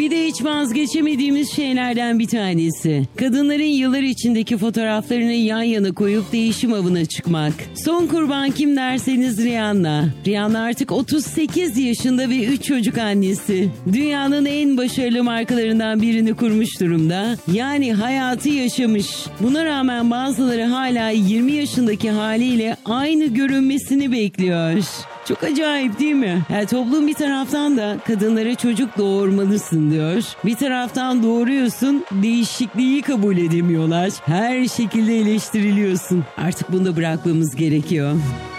Bir de hiç vazgeçemediğimiz şeylerden bir tanesi. Kadınların yıllar içindeki fotoğraflarını yan yana koyup değişim avına çıkmak. Son kurban kim derseniz Rihanna. Rihanna artık 38 yaşında ve 3 çocuk annesi. Dünyanın en başarılı markalarından birini kurmuş durumda. Yani hayatı yaşamış. Buna rağmen bazıları hala 20 yaşındaki haliyle aynı görünmesini bekliyor. Çok acayip değil mi? Toplum bir taraftan da kadınlara çocuk doğurmalısın diyor. Bir taraftan doğuruyorsun, değişikliği kabul edemiyorlar. Her şekilde eleştiriliyorsun. Artık bunu da bırakmamız gerekiyor.